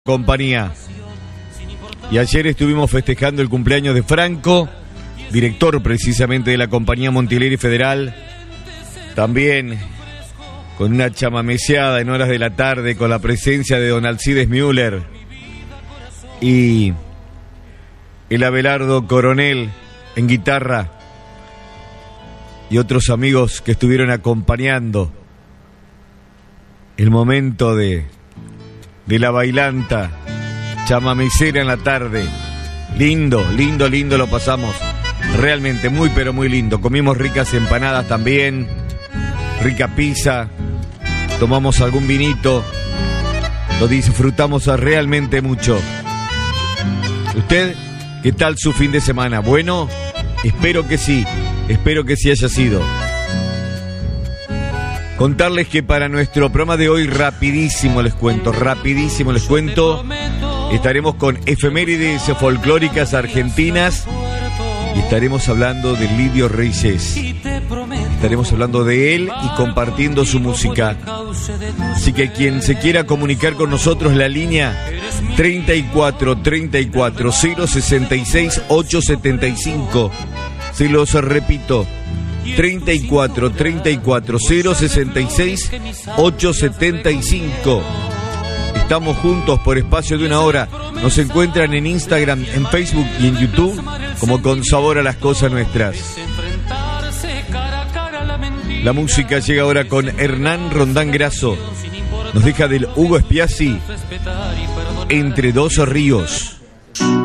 Compañía. Y ayer estuvimos festejando el cumpleaños de Franco, director precisamente de la Compañía Monticelli Federal, también con una chamameceada en horas de la tarde con la presencia de don Alcides Müller y el Abelardo Coronel en guitarra y otros amigos que estuvieron acompañando el momento de la bailanta chamamecera en la tarde. Lindo lo pasamos. Realmente muy pero muy lindo. Comimos ricas empanadas también, rica pizza, tomamos algún vinito, lo disfrutamos realmente mucho. ¿Usted qué tal su fin de semana? Bueno, espero que sí haya sido. Contarles que para nuestro programa de hoy, rapidísimo les cuento, estaremos con efemérides folclóricas argentinas y estaremos hablando de Livio Reyes. Estaremos hablando de él y compartiendo su música. Así que quien se quiera comunicar con nosotros, la línea 34 066 875. Se los repito, 34 066 875. Estamos juntos por espacio de una hora. Nos encuentran en Instagram, en Facebook y en YouTube como Con Sabor a las Cosas Nuestras. La música llega ahora con Hernán Rondán Grasso. Nos deja del Hugo Spiazzi, Entre dos ríos.